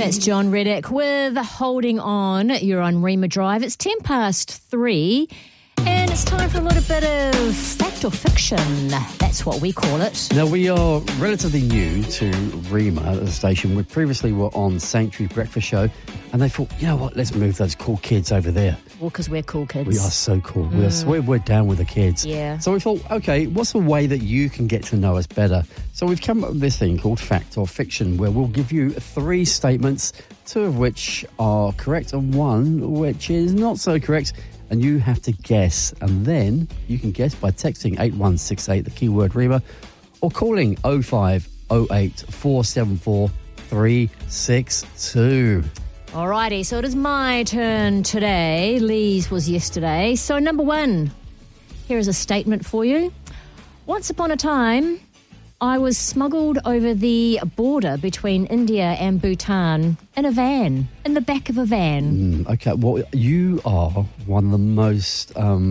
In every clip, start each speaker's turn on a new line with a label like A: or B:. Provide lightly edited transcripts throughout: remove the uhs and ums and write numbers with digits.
A: That's John Reddick with Holding On. You're on Rima Drive. It's 3:10, and it's time for a little bit of fact or fiction. That's what we call it.
B: Now, we are relatively new to Rima at the station. We previously were on Sanctuary Breakfast Show, and they thought, you know what, let's move those cool kids over there.
A: Well, because we're cool kids.
B: We are so cool. We're down with the kids.
A: Yeah.
B: So we thought, okay, what's a way that you can get to know us better? So we've come up with this thing called fact or fiction, where we'll give you 3 statements, 2 of which are correct and 1 which is not so correct, and you have to guess. And then you can guess by texting 8168, the keyword Rima, or calling 0508 474 362.
A: Alrighty, so it is my turn today. Lee's was yesterday. So number 1, here is a statement for you. Once upon a time, I was smuggled over the border between India and Bhutan in a van, in the back of a van.
B: Okay, well, you are one of the most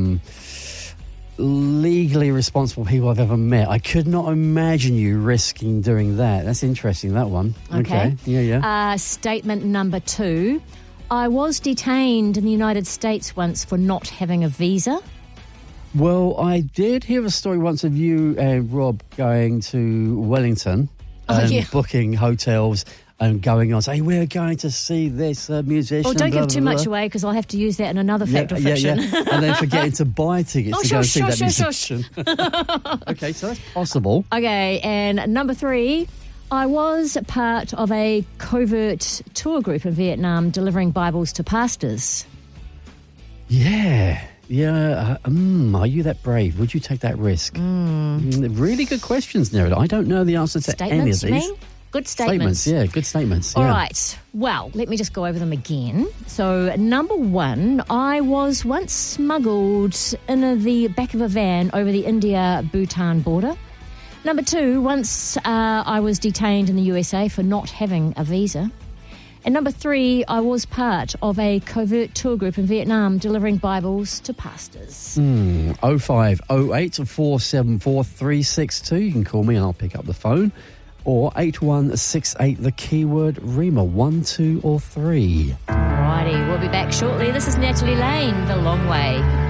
B: legally responsible people I've ever met. I could not imagine you risking doing that. That's interesting, that one.
A: Okay.
B: Yeah.
A: Statement number 2. I was detained in the United States once for not having a visa.
B: Well, I did hear a story once of you and Rob going to Wellington and booking hotels and going on, saying, we're going to see this musician.
A: Oh, don't
B: blah,
A: give too
B: blah,
A: much
B: blah.
A: away, because I'll have to use that in another fact or fiction.
B: Yeah. And then forgetting to buy tickets to go and see that
A: Sure.
B: musician. Okay, so that's possible.
A: Okay, and number 3, I was part of a covert tour group in Vietnam delivering Bibles to pastors.
B: Yeah. Are you that brave? Would you take that risk? Really good questions, Nerida. I don't know the answer to any of these.
A: Statements, you mean? Good statements.
B: Yeah, good statements.
A: All right. Well, let me just go over them again. So, number 1, I was once smuggled in the back of a van over the India-Bhutan border. Number 2, once I was detained in the USA for not having a visa. And number 3, I was part of a covert tour group in Vietnam delivering Bibles to pastors.
B: 0508 474 362. You can call me and I'll pick up the phone. Or 8168, the keyword Rima, 1, 2 or 3.
A: Alrighty, we'll be back shortly. This is Natalie Lane, The Long Way.